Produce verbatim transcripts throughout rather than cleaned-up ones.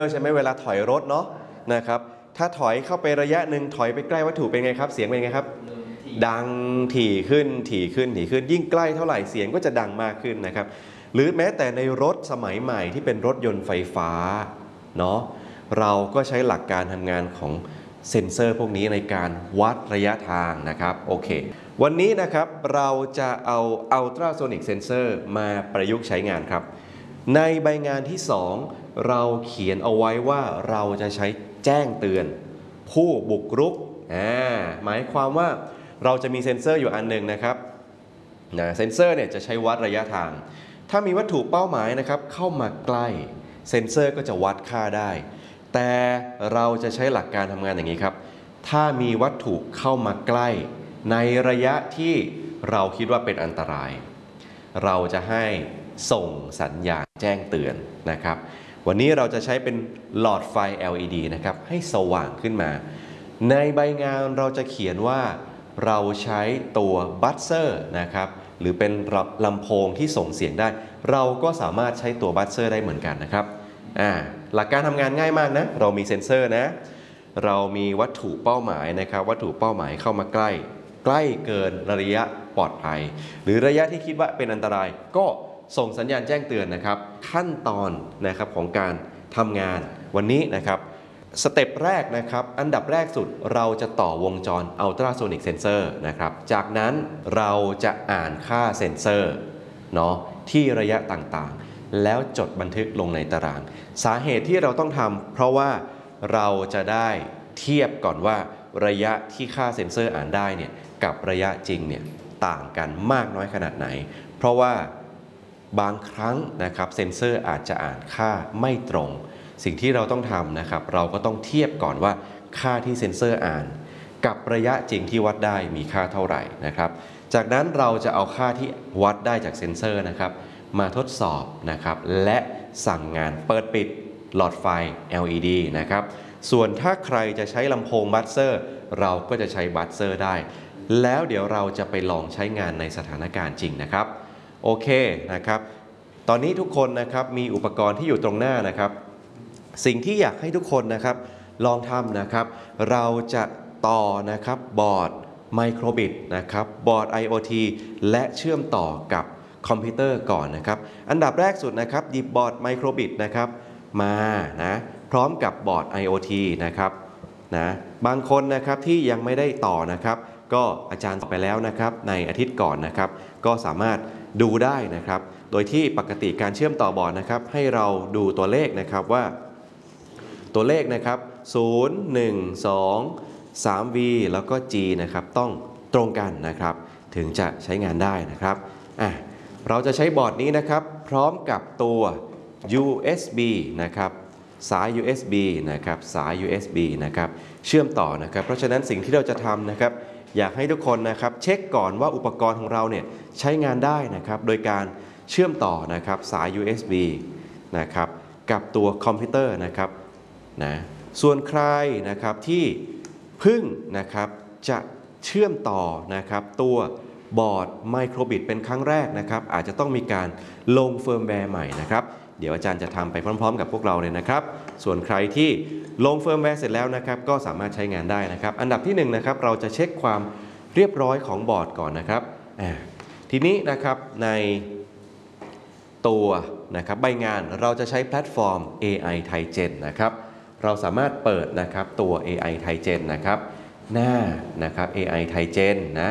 ใช่ไหมเวลาถอยรถเนาะนะครับถ้าถอยเข้าไประยะหนึ่งถอยไปใกล้วัตถุเป็นไงครับเสียงเป็นไงครับดังถี่ขึ้นถี่ขึ้นถี่ขึ้นยิ่งใกล้เท่าไหร่เสียงก็จะดังมากขึ้นนะครับหรือแม้แต่ในรถสมัยใหม่ที่เป็นรถยนต์ไฟฟ้าเนาะเราก็ใช้หลักการทำงานของเซ็นเซอร์พวกนี้ในการวัดระยะทางนะครับโอเควันนี้นะครับเราจะเอา Ultrasonic Sensor มาประยุกต์ใช้งานครับในใบงานที่สองเราเขียนเอาไว้ว่าเราจะใช้แจ้งเตือนผู้บุกรุกอ่าหมายความว่าเราจะมีเซ็นเซอร์อยู่อันหนึ่งนะครับนะเซ็นเซอร์เนี่ยจะใช้วัดระยะทางถ้ามีวัตถุเป้าหมายนะครับเข้ามาใกล้เซ็นเซอร์ก็จะวัดค่าได้แต่เราจะใช้หลักการทำงานอย่างนี้ครับถ้ามีวัตถุเข้ามาใกล้ในระยะที่เราคิดว่าเป็นอันตรายเราจะให้ส่งสัญญาณแจ้งเตือนนะครับวันนี้เราจะใช้เป็นหลอดไฟ แอล อี ดี นะครับให้สว่างขึ้นมาในใบงานเราจะเขียนว่าเราใช้ตัวบัสเซอร์นะครับหรือเป็นลำโพงที่ส่งเสียงได้เราก็สามารถใช้ตัวบัสเซอร์ได้เหมือนกันนะครับอ่าหลักการทำงานง่ายมากนะเรามีเซ็นเซอร์นะเรามีวัตถุเป้าหมายนะครับวัตถุเป้าหมายเข้ามาใกล้ใกล้เกินระยะปลอดภัยหรือระยะที่คิดว่าเป็นอันตรายก็ส่งสัญญาณแจ้งเตือนนะครับขั้นตอนนะครับของการทำงานวันนี้นะครับสเต็ปแรกนะครับอันดับแรกสุดเราจะต่อวงจร Ultrasonic Sensor นะครับจากนั้นเราจะอ่านค่าเซ็นเซอร์เนาะที่ระยะต่างๆแล้วจดบันทึกลงในตารางสาเหตุที่เราต้องทำเพราะว่าเราจะได้เทียบก่อนว่าระยะที่ค่าเซ็นเซอร์อ่านได้เนี่ยกับระยะจริงเนี่ยต่างกันมากน้อยขนาดไหนเพราะว่าบางครั้งนะครับเซ็นเซอร์อาจจะอ่านค่าไม่ตรงสิ่งที่เราต้องทำนะครับเราก็ต้องเทียบก่อนว่าค่าที่เซ็นเซอร์อ่านกับระยะจริงที่วัดได้มีค่าเท่าไหร่นะครับจากนั้นเราจะเอาค่าที่วัดได้จากเซ็นเซอร์นะครับมาทดสอบนะครับและสั่งงานเปิดปิดหลอดไฟ แอล อี ดี นะครับส่วนถ้าใครจะใช้ลำโพงบัสเซอร์เราก็จะใช้บัสเซอร์ได้แล้วเดี๋ยวเราจะไปลองใช้งานในสถานการณ์จริงนะครับโอเคนะครับตอนนี้ทุกคนนะครับมีอุปกรณ์ที่อยู่ตรงหน้านะครับสิ่งที่อยากให้ทุกคนนะครับลองทำนะครับเราจะต่อนะครับบอร์ดไมโครบิตนะครับบอร์ด ไอ โอ ที และเชื่อมต่อกับคอมพิวเตอร์ก่อนนะครับอันดับแรกสุดนะครับหยิบบอร์ดไมโครบิตนะครับมานะพร้อมกับบอร์ด ไอ โอ ที นะครับนะบางคนนะครับที่ยังไม่ได้ต่อนะครับก็อาจารย์ต่อไปแล้วนะครับในอาทิตย์ก่อนนะครับก็สามารถดูได้นะครับโดยที่ปกติการเชื่อมต่อบอร์ดนะครับให้เราดูตัวเลขนะครับว่าตัวเลขนะครับศูนย์ หนึ่ง สอง สาม วี แล้วก็ G นะครับต้องตรงกันนะครับถึงจะใช้งานได้นะครับอ่ะเราจะใช้บอร์ดนี้นะครับพร้อมกับตัว ยู เอส บี นะครับสาย ยู เอส บี นะครับสาย ยู เอส บี นะครับเชื่อมต่อนะครับเพราะฉะนั้นสิ่งที่เราจะทำนะครับอยากให้ทุกคนนะครับเช็คก่อนว่าอุปกรณ์ของเราเนี่ยใช้งานได้นะครับโดยการเชื่อมต่อนะครับสาย ยู เอส บี นะครับกับตัวคอมพิวเตอร์นะครับนะส่วนใครนะครับที่เพิ่งนะครับจะเชื่อมต่อนะครับตัวบอร์ดไมโครบิตเป็นครั้งแรกนะครับอาจจะต้องมีการลงเฟิร์มแวร์ใหม่นะครับเดี๋ยวอาจารย์จะทำไปพร้อมๆกับพวกเราเลยนะครับส่วนใครที่ลงเฟิร์มแวร์เสร็จแล้วนะครับก็สามารถใช้งานได้นะครับอันดับที่หนึ่งนะครับเราจะเช็คความเรียบร้อยของบอร์ดก่อนนะครับทีนี้นะครับในตัวนะครับใบงานเราจะใช้แพลตฟอร์ม เอ ไอ Thaigen นะครับเราสามารถเปิดนะครับตัว เอ ไอ Thaigen นะครับหน้านะครับ เอ ไอ Thaigen นะ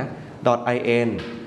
.in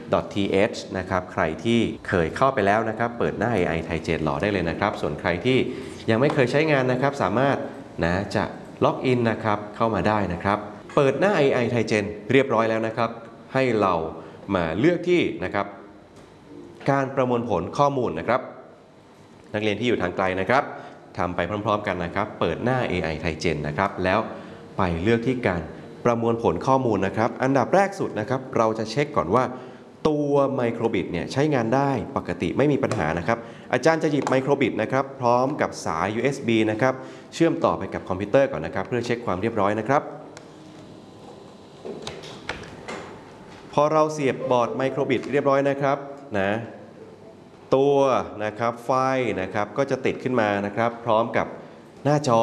.th นะครับใครที่เคยเข้าไปแล้วนะครับเปิดหน้า เอ ไอ Thaigen รอได้เลยนะครับส่วนใครที่ยังไม่เคยใช้งานนะครับสามารถนะจะล็อกอินนะครับเข้ามาได้นะครับเปิดหน้า เอ ไอ Thaigen เรียบร้อยแล้วนะครับให้เรามาเลือกที่นะครับการประมวลผลข้อมูลนะครับนักเรียนที่อยู่ทางไกลนะครับทำไปพร้อมๆกันนะครับเปิดหน้า เอ ไอ Thaigen นะครับแล้วไปเลือกที่การประมวลผลข้อมูลนะครับอันดับแรกสุดนะครับเราจะเช็คก่อนว่าตัวไมโครบิตเนี่ยใช้งานได้ปกติไม่มีปัญหานะครับอาจารย์จะหยิบไมโครบิตนะครับพร้อมกับสาย ยู เอส บี นะครับเชื่อมต่อไปกับคอมพิวเตอร์ก่อนนะครับเพื่อเช็คความเรียบร้อยนะครับพอเราเสียบบอร์ดไมโครบิตเรียบร้อยนะครับนะตัวนะครับไฟนะครับก็จะติดขึ้นมานะครับพร้อมกับหน้าจอ